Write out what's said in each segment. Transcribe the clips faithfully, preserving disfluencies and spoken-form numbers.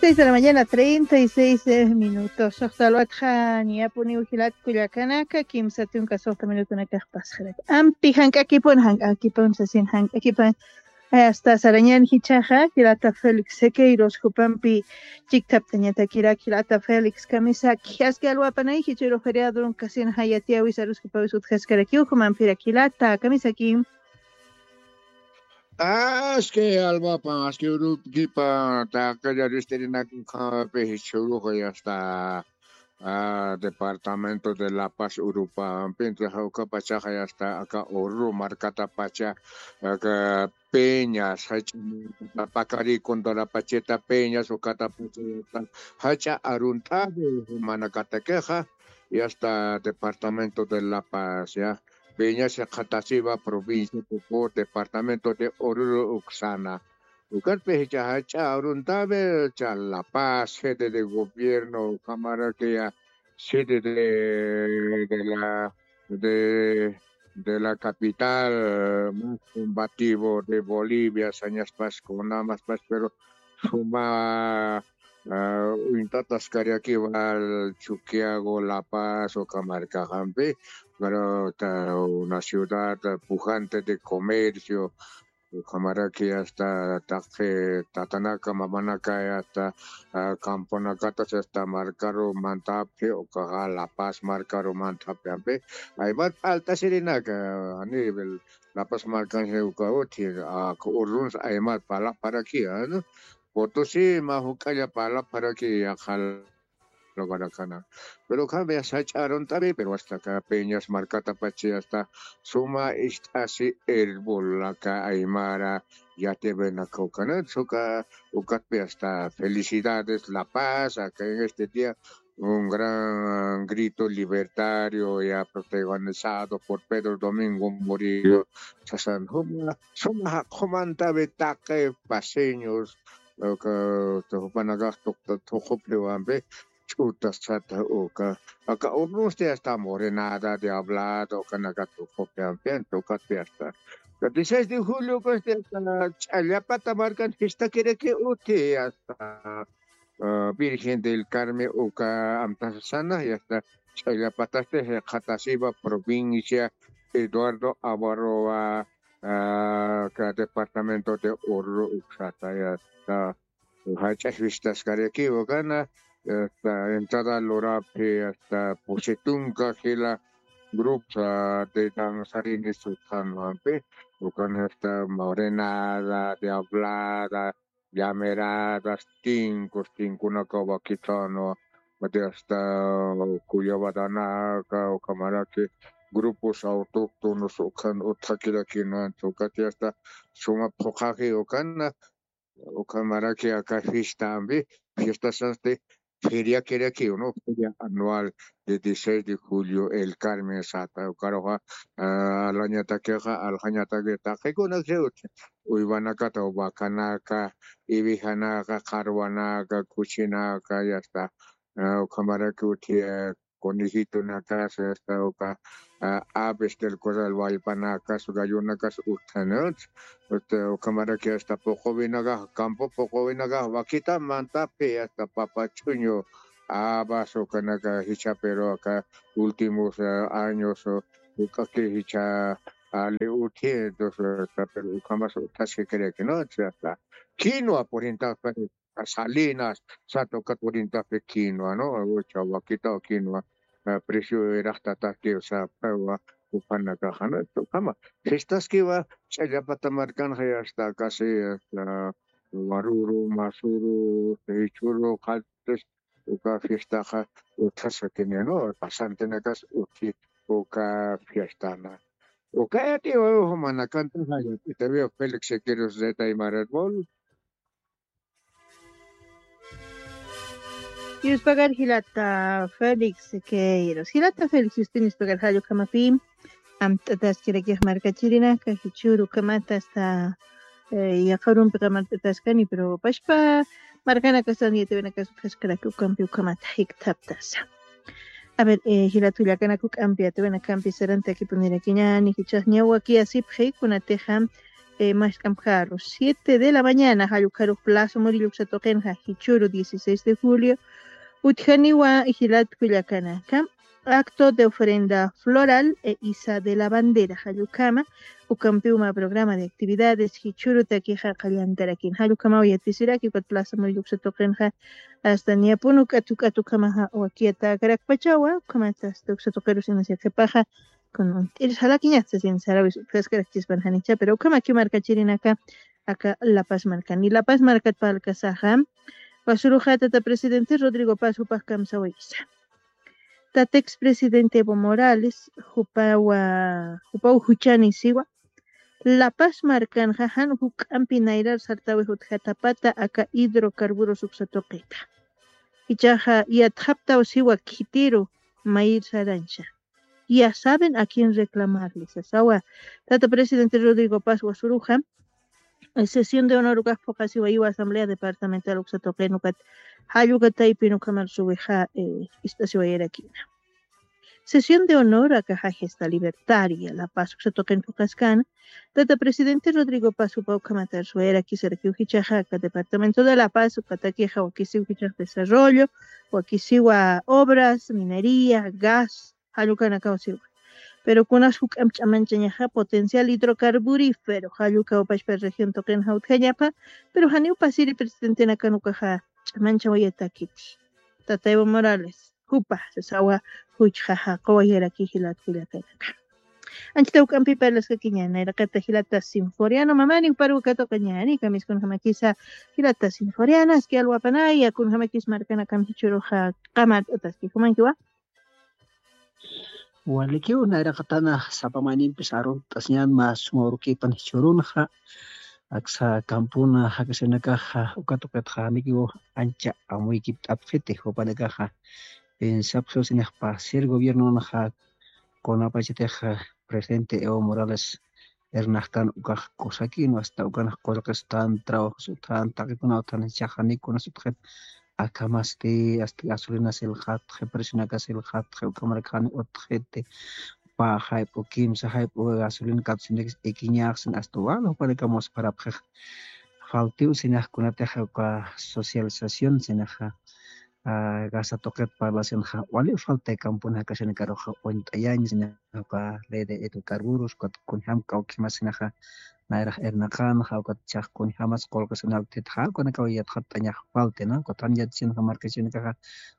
seis de la mañana, treinta y seis minutos. Soxtalwatja, ni apuni ujilat kuyakanaka, kim satiun kasota minuto na kahpasjere. Ampi hank akipon, hank akipon, sasin hank akipon. Hasta sarañan hichaja, kilata Felix Sequeiros, Jupampi, Chiktap Tañata Kira, kilata Felix Camisa, Kiaske Alwapanay, Hichiro Feriado, un casin Hayatia, Wizarus Kupavisut Haskarakiu, Kumampira Kilata, Camisa Kim. Aske alba aske urukipa ta kayarisтерina pe chulo ya está Departamento de La Paz Urupa pintra hauka pacha ya está acá oro marcata pacha acá Peñas hacha pacari contra la pacheta Peñas o cata hacha arunta de manacata queja y hasta Departamento de La Paz ya Peñas Catasiva, provincia Popó, departamento de Oruro, Uxana. Lugar Peja Hacha, Aruntabe, La Paz, sede de gobierno, Cámara que ya, sede de, de la de, de la capital más combativo de Bolivia, Sañas Paz, con nada más Paz, pero suma Intatas Cariaki va al Chuquiago, La Paz o Camarcajampe. Pero una ciudad pujante de comercio, Camaraki hasta Tatanaka, Mamanaka, hasta Camponacatas, hasta Marcaro, Mantape, o Caja, La Paz, Marcaro, Mantape. Hay más alta Serinaca, a nivel La Paz, Marcanje, Ucaoti, a Uruns, hay más para para aquí, ¿no? Potosí, Majucaya, para para aquí, a Baracana. Pero cambia sacharon también, pero hasta acá Peñas, Marcata Pachi, hasta Suma Istasi Erbolaca Aymara, ya te ven a Coconut, Soca, Ucatpe hasta felicidades, la paz, acá en este día un gran grito libertario ya protagonizado por Pedro Domingo Murillo, Sasan Huma, Suma Comanta Betaque, Paseños, lo que te van a gastar, te chuta sata oka acá uno ya está morenada de hablar o canagato copian toca fiesta el dieciséis de julio pues la Chayapata marcan fiesta quiere que ute hasta Virgen del Carmen oka amtasana y hasta Chayapata de Catasiva provincia Eduardo Avaroa departamento de Oro Uxata ya está hacha fiestas quiere que gana hasta entrada Lorape, hasta Pochetunca, Gela, Grupa de Danzarini Sultanampe, bukan hasta Morenada, de Hablada, Llameradas, Tinco, Tincuna Kawakitano, hasta Cuyabadanaca o Camarate, grupos autóctonos, Ocan, Otaquiraquina, Tocati, hasta Suma Pojaje, Ocana, o Camarate, acá fiesta, fiestas hasta Feria que era que uno feria anual de dieciséis de julio el Carmen Sata Ucaroja al año taqueja al año taqueta que con el jeute Uibanaka Taubacanaca Ibijanaka Caruanaca Cuchinaca ya está Ucamara que con hijito en la casa está Uca aves del Coral Valpanaca Sugayunacas Utanot Ucamara que hasta poco vinaga campo poco vinaga vaquita mantape hasta papachuño abaso canaca hicha pero acá últimos uh, años o uh, que hicha ale utie entonces pero jamás tasque cree que no hasta quinoa por ejemplo Salinas sato cat por ejemplo quinoa no o chavaquita quinoa precio era hasta que o sea pero upana kahana to kama estas que va ya pata marcan hasta casi la waruru masuru teichuro kaltes uka fiesta ha utasa que no pasante na cas uki uka fiesta na uka ti o manakan ta ya te veo Félix Sequeiros de Taimaratbol Yus pagar hilata Felix Sequeiros hilata Felix ustedes pagar hayo kamapim am tatas kira que marca chirina que hichuru kamata hasta ya karun pegamata taskani pero paspa marcana que están y te ven acá su fresca que cambio kamata hiktaptas. A ver, eh, hilatu la cana cook ampia te ven a campi serante aquí poner aquí ni hichas niawa aquí así pje con atejam eh, más camjaro, siete de la mañana, Hayukaru Plaza Murillo Xatoqenja, Hichuru, dieciséis de julio, Utjaniwa Ijilat Cuyacanacam, acto de ofrenda floral e isa de la bandera, Hayukama, Ucampiuma programa de actividades, Hichuru Taquija Caliantarakin, Hayukama Oyatisiraki, Pat Plaza Murillo Xatoqenja, hasta Niapunu, Katukatucamaha o Akieta Caracpachawa, Kamatas de Xatoqueros en Asia Paja, con el salaquiñaste sin sarabis pescaractis banjanicha pero kama que marca chirinaka acá La Paz marca ni La Paz marca para casaja basuruja tata presidente Rodrigo Paz upaj kamsawaisa tata expresidente Evo Morales hupawa hupaw huchani siwa La Paz marcan jajan huk ampinairar sartawe hutjatapata acá hidrocarburos uxatoqueta ichaja yatjapta siwa kitiro maír sarancha. Ya saben a quién reclamarles. Asawa, Tata Presidente Rodrigo Paz Guasuruja, sesión de honor Gaspocasi Iwa Asamblea Departamental Uxatoquenucat, Hayugatay Pinukamar Subeja, Estación Sesión de honor a Caja Gesta Libertaria, La Paz Uxatoquenucascan, Tata Presidente Rodrigo Paz Upaucamatar Suera, Kisarakiuhichajaca, Departamento de La Paz, Ucataqueja, Wakisiuhichaj Desarrollo, Wakisiwa Obras, Minería, Gas, Hayucana Causiwa. Pero con azuk amchamanchañaja potencial hidrocarburífero, Hayuca Opashpa región Toquen Hautjayapa, pero Haniu Pasiri presidente Nakanukaja, Chamancha Wayatakich, Tata Evo Morales, Jupa, Sesawa, Huchjaja, Coayera Kijilat Kilatanaka. Anchita Ucampi para las Caquiñana, era Catahilata Sinforiano, Mamani, Paru Cato Cañani, Camis con Jamaquisa, Hilata Sinforianas, que Alwapanaya, con Jamaquis Marcana Camchichuroja, Kamat, Otaski, Kumankiwa. Walikiw nairakatana sapamanin pisaron tasñan mas morukipan churunja aksa kampuna hakasenakaja ukatokatja nikiwo ancha amuykip apjete hopanakaja en sapsos en espacio gobierno naja con apacheteja presidente Evo Morales ernahtan ukaj kosakin hasta ukanaj kolkastan trabajos utan takikuna utan chajanikuna sutjet akamaste hasta gasolina selhat presionaka selhat ukamarkan otjete pa hype o kimsa hype o gasolina kapsinex ekiñaxen hasta wala para kamos para prej faltiu sinaj kunateja ka socialización sinaja gasa toket para la senja wale falta kampuna kasene karoja ontayan sinaja ka ley de hidrocarburos con ham kaukimas sinaja naira ernakan haukat chak kun hamas kolkasenal tet hal kona kawiyat khatanya falte na kotan yatsin hamarkashin ka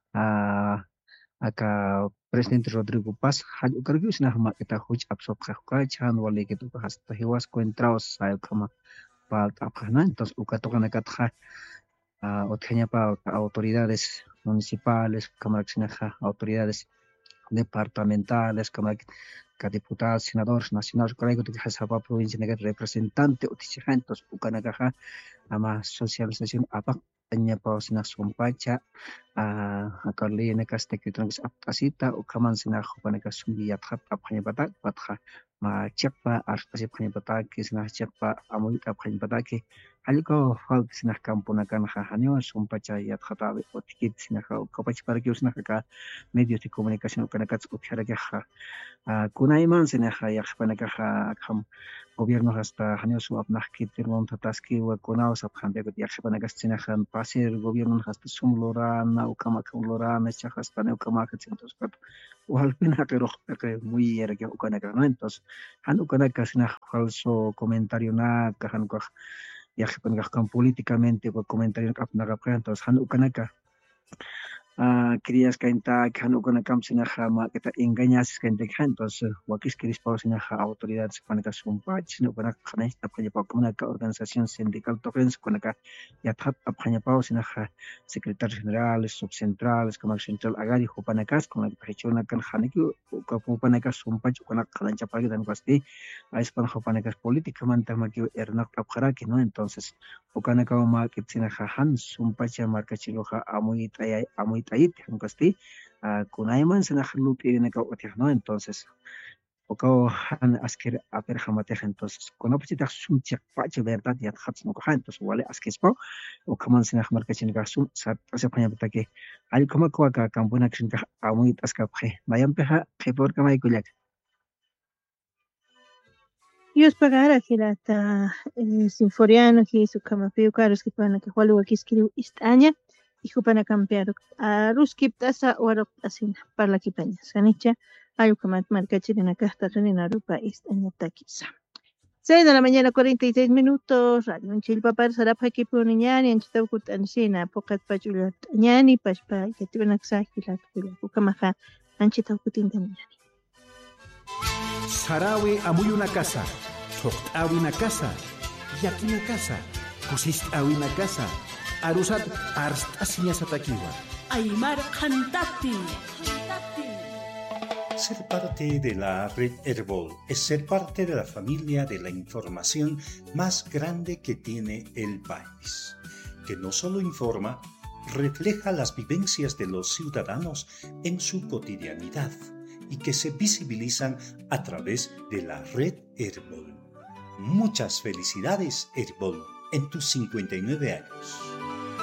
aka presidente Rodrigo Paz haju kargus na hama kita huj absob ka chan wale gitu hasta hiwas entraos sayo kama pal apana entonces ukatokana katja otjanya pa autoridades municipales kamarksinaja autoridades departamentales como que diputados, senadores nacionales, colegio de Jasapa provincia de representante o tijantos ukanagaja ama socialización apa anya pausina sompacha a karli nekas tekitrangs aptasita ukaman sina khopanaka sumbi yathat apkhanya batak patha ma chekpa arpasi apkhanya batak kisna chekpa amuit apkhanya batak aliko fal sina kampuna kan hanyo sompacha yathata otkit sina kopach para que usna ka medios de comunicación ukanaka uthara ke ha kunaiman sina ya khpanaka kham gobierno hasta hanyo su apnah kitir mon tataski wa kunao sapkhan de ya khpanaka sina khan pasir gobierno hasta sumlorana ukama kumlorana chahasta ne ukama khatintos pat walpina pero que muy era que ukanaka no entonces han ukanaka sina falso comentario na kahan ko ya khpanaka políticamente por comentario apnaka entonces han ukanaka querías cainta kanu con kamsina jama que engañas gente entonces wakis queris pausina ja autoridades con ka sumpach no para khana apanya pa como ka organización sindical tokens con ka ya tap apanya pausina ja secretarios generales subcentrales como central agari hopana kas con la presiona kan khaniki ka hopana ka sumpach con khana chapagi dan pasti aispan hopana kas políticamente maki ernak apkhara que no entonces hopana ka ma que sina ja han sumpach marca chiloja amuy tayay amuy ahí aunque esté con ayman se nakhlu tiene que otir no entonces o han asker aper jamate entonces con opchita sumti pache verdad ya khats no khan entonces wale askespo o kaman se nakhmar ka chin gasum sa se phanya batake al koma ko ka kampuna kin ka amuy aska phe mayam pe ha khepor kamai kulak Yus pagara hilata sinforiano que su cama pio caros que pana que hualo que escribió istaña y jupana campearo a ruski tasa oro asina para la kipaña sanicha ayu kamat marca chilena casta renina rupa istaña taquisa. seis de la mañana, cuarenta y seis minutos. Radio Chilpa para Sarapa equipo niñani, en Chitaucut Ansina, Pocat Pachulat, Ñani, Pashpa, que te van a exagilar, Pucamaja, Anchitaucut Indemani. Sarawi amuy una casa, Sokt awi una casa, Yaki una casa, Kusist awi una casa, Arusat Arst Asiñas Atakiwa. Aymar Kantati. Ser parte de la red Herbol es ser parte de la familia de la información más grande que tiene el país, que no solo informa, refleja las vivencias de los ciudadanos en su cotidianidad y que se visibilizan a través de la red Herbol. Muchas felicidades, Herbol, en tus cincuenta y nueve años.